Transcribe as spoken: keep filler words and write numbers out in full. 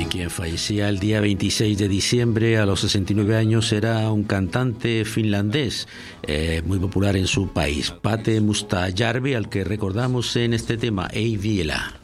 Y quien fallecía el día veintiséis de diciembre a los sesenta y nueve años era un cantante finlandés eh, muy popular en su país, Pate Mustajärvi, al que recordamos en este tema, Ei vielä.